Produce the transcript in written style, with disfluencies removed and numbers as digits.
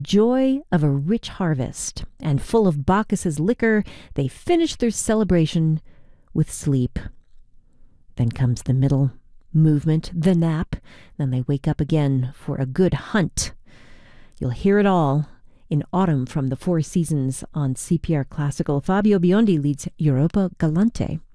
joy of a rich harvest, and full of Bacchus's liquor, they finish their celebration with sleep. Then comes the middle movement, the nap. Then they wake up again for a good hunt. You'll hear it all in Autumn from the Four Seasons on CPR Classical. Fabio Biondi leads Europa Galante.